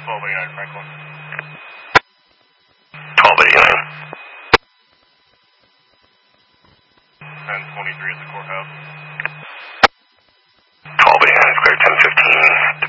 1289 Franklin. 1289. 1023 at the courthouse. 1289 is clear, 1015.